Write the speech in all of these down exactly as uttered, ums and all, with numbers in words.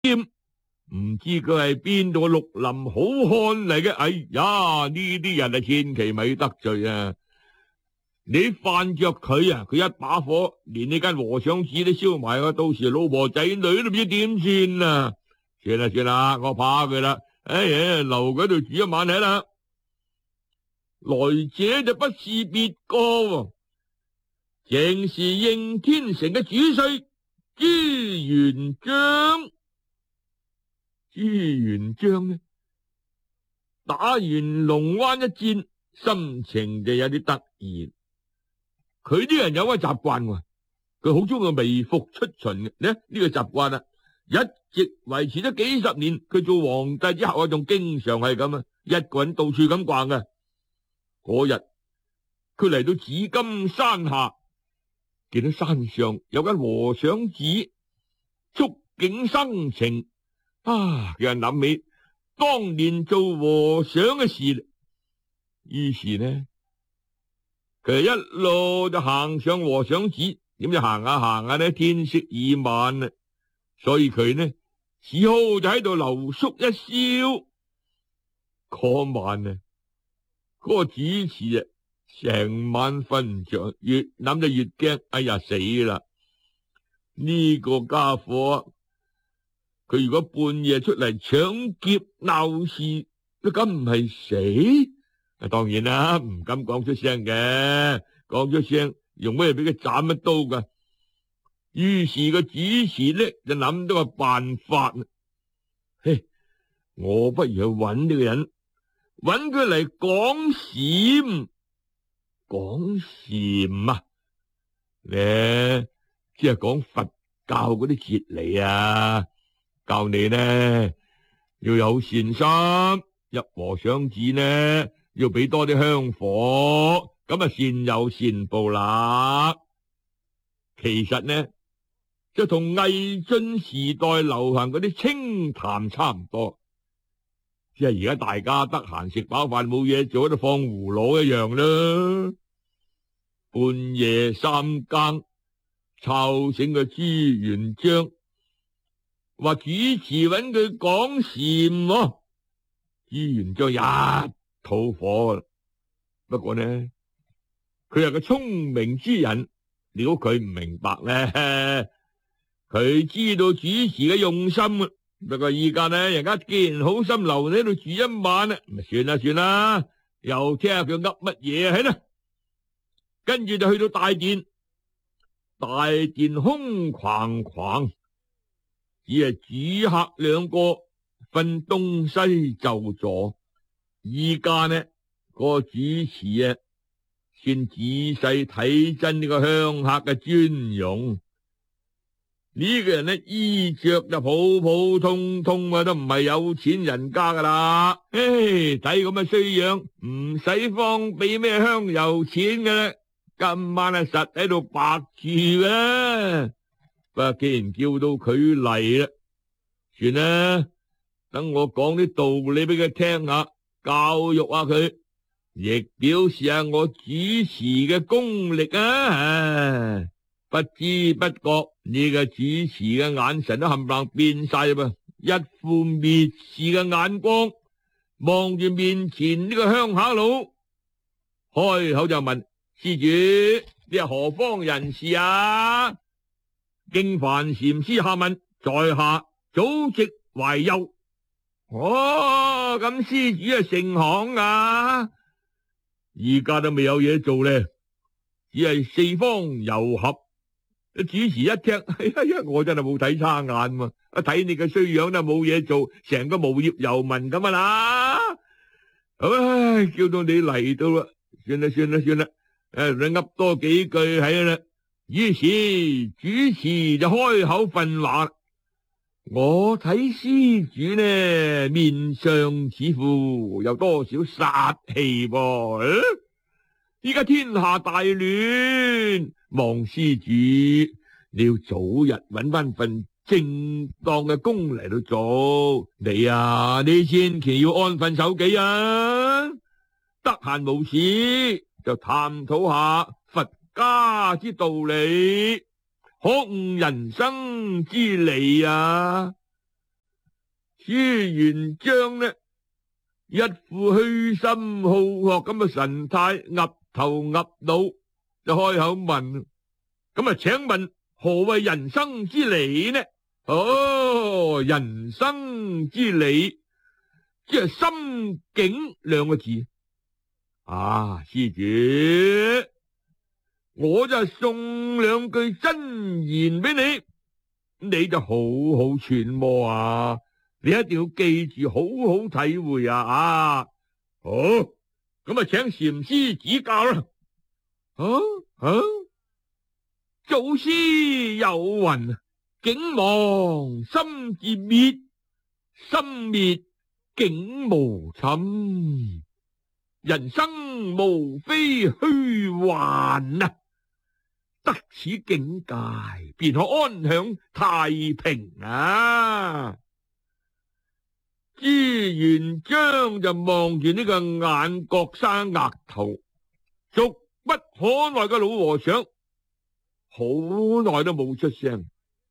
唔知佢係邊度嘅綠林好漢嚟嘅。哎呀，呢啲人啊，千祈咪得罪啊！你犯着佢啊，佢一把火，連呢間和尚寺都燒埋啊！到時老婆仔女都唔知點算啊！算啦算啦，我怕佢啦。哎呀，留佢喺度住一晚係啦。來者就不是別個，正是應天城嘅主帥朱元璋。朱元璋呢，打完龍灣一戰，心情就有啲得意。佢啲人有個習慣，佢好中意微服出巡嘅呢，呢個習慣啊，一直維持咗幾十年。佢做皇帝之後啊，仲經常係咁啊，一個人到處咁逛嘅。嗰日佢嚟到紫金山下，見到山上有間和尚寺，觸景生情。啊！有人諗起當年做和尚嘅事，於是呢，佢一路就行上和尚寺。點知行下行下呢，天色已晚啦，所以佢呢，只好就喺度留宿一宵。嗰晚啊，嗰個主持啊，成晚瞓唔着，越諗就越驚。哎呀，死啦！呢個家伙，佢如果半夜出嚟搶劫鬧事，都咁唔係死？啊，當然啦，唔敢講出聲嘅，講出聲用咩俾佢斬一刀噶？於是個主持呢就諗到個辦法。嘿，我不如去揾呢個人，揾佢嚟講禪。講禪啊？咧，即係講佛教嗰啲哲理啊。教你呢要有善心，入和尚寺呢要俾多啲香火，咁啊善有善報啦。其實呢就同魏晉時代流行嗰啲清談差唔多，即係而家大家得閒食飽飯冇嘢做喺度放葫蘆一樣啦。半夜三更吵醒個朱元璋，話主持揾佢講禪。朱元璋一肚火，不過呢，佢係個聰明之人，你估佢唔明白呢？佢知道主持嘅用心，不過依家呢，人家既然好心留你喺度住一晚啦，咪算啦算啦，又聽下佢噏乜嘢係啦。跟住就去到大殿，大殿空框框。只係主客兩個分東西就座。依家呢，嗰個主持啊，先仔細睇真呢個香客嘅尊容。呢個人呢，衣着就普普通通啊，都唔係有錢人家噶啦。唉，睇咁嘅衰樣，唔使方俾咩香油錢嘅啦。今晚啊，實喺度白住嘅。不過既然叫到佢嚟啦，算啦，等我講啲道理俾佢聽下，教育下佢，亦表示下我主持嘅功力啊！不知不覺，呢個主持嘅眼神都冚唪唥變晒噃，一副蔑視嘅眼光望住面前呢個鄉下佬，開口就問：施主，你係何方人士啊？經幡禪師下問：在下祖籍懷右。哦，咁施主係成行啊？而家都未有嘢做咧，只係四方遊俠。主持一聽，哎呀，我真係冇睇差眼嘛！一睇你個衰樣都冇嘢做，成個無業遊民咁啊啦！唉，叫到你嚟到啦，算啦算啦算啦，誒，你噏多幾句係啦。於是主持就開口訓話：我睇施主呢面上似乎有多少殺氣噃？依家天下大亂，望施主你要早日搵翻份正當嘅工嚟到做。你啊，你千祈要安分守己啊！得閒無事就探討下佛家之道理，學悟人生之理啊！ 朱元璋呢，一副虛心好學咁嘅神態，岌頭岌腦就開口問：咁啊，請問何謂人生之理呢？哦，人生之理即係心境兩個字。啊，施主，我就送兩句真言俾你，你就好好揣摩啊！你一定要記住，好好體會啊！啊，好，咁啊，請禪師指教啦。啊啊，祖師有云：境亡心自滅，心滅境無尋。人生無非虛幻啊！得此境界，便可安享太平啊！朱元璋就望住呢個眼角生額頭、俗不可耐嘅老和尚，好耐都冇出聲。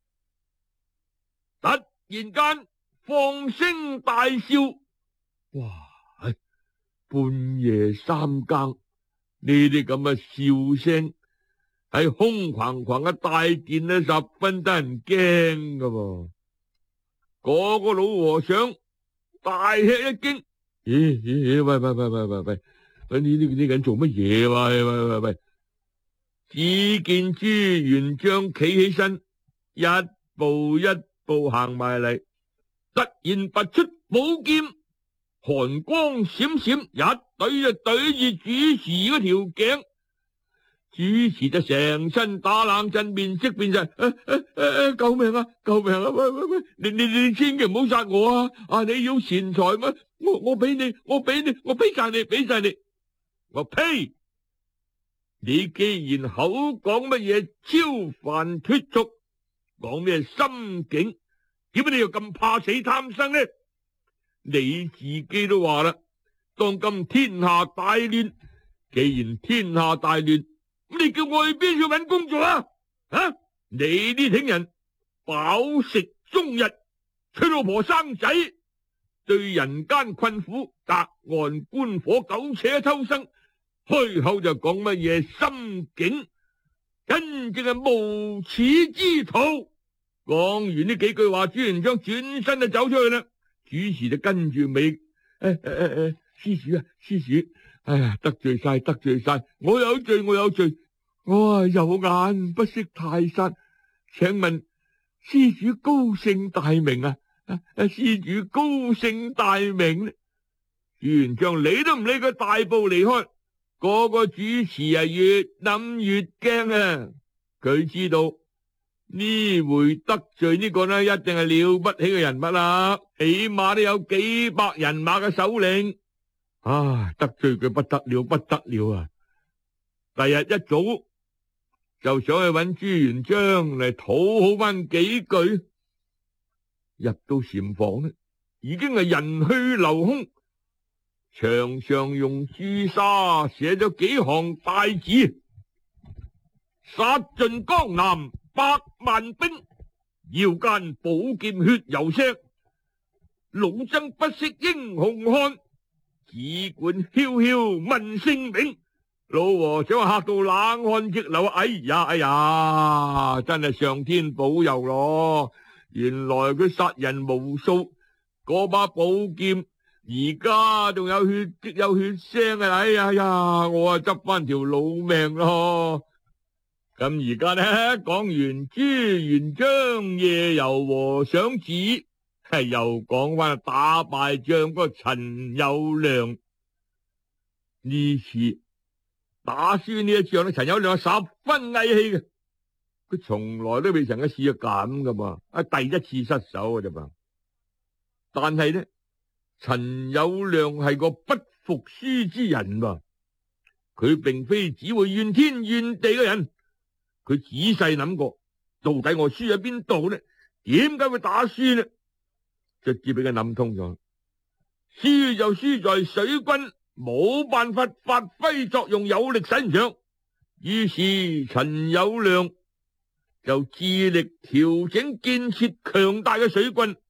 突然間放聲大笑，哇！半夜三更呢啲咁嘅笑聲喺空曠曠嘅大殿呢，十分得人驚噶噃。嗰個老和尚大吃一驚，咦咦，喂喂喂喂喂喂，喂呢呢呢人做乜嘢？喂喂喂喂！只見朱元璋企起身，一步一步行埋嚟，突然拔出寶劍，寒光閃閃，一懟就懟住主持嗰條頸。主持就成身打冷震，面色變晒，誒誒誒，救命啊！救命啊！喂喂喂，你你你千祈唔好殺我啊！啊，你要錢財咩？我我俾你，我俾你，我俾晒你，俾晒你。我呸！你既然口講乜嘢超凡脫俗，講咩心境，點解你又咁怕死貪生呢？你自己都話啦，當今天下大亂，既然天下大亂，咁你叫我去邊處搵工作啊？啊！你呢啲人飽食終日，娶老婆生仔，對人間困苦隔岸觀火，苟且偷生，開口就講乜嘢心境，真正係無恥之徒。講完呢幾句話，朱元璋轉身就走出去啦。主持就跟住尾，誒誒誒誒，施主啊，施主，哎呀，得罪晒，得罪晒，我有罪，我有罪，我啊有眼不識泰山，請問施主高姓大名啊？啊，施主高姓大名呢？朱元璋理都唔理佢，大步離開。嗰個主持啊，越諗越驚啊！佢知道呢回得罪呢個呢，一定係了不起嘅人物啦，起碼都有幾百人馬嘅首領。啊，得罪佢不得了，不得了啊！第日一早就想去揾朱元璋嚟討好翻幾句。入到禪房呢，已經係人去樓空，牆上用朱砂寫咗幾行大字：殺盡江南百萬兵，腰間寶劍血柔石，老僧不識英雄漢，只管囂囂問姓名。老和尚嚇到冷汗直流，哎呀哎呀，真係上天保佑咯！原來佢殺人無數，嗰把寶劍而家仲有血跡有血腥啊！哎呀呀，我啊執翻條老命咯！咁而家呢，講完朱元璋夜遊和尚寺，係又講翻打敗仗嗰個陳友諒。呢次打輸呢一仗咧，陳友諒係十分翳氣嘅，佢從來都未曾嘅試過咁噶嘛，啊第一次失手嘅啫嘛。但係呢，陳友諒係個不服輸之人嘛，佢並非只會怨天怨地嘅人。佢仔細諗過，到底我輸喺邊度呢？點解會打輸呢？直接俾佢諗通咗，輸就輸在水軍冇辦法發揮作用，有力使唔上。於是陳友諒就致力調整建設強大嘅水軍，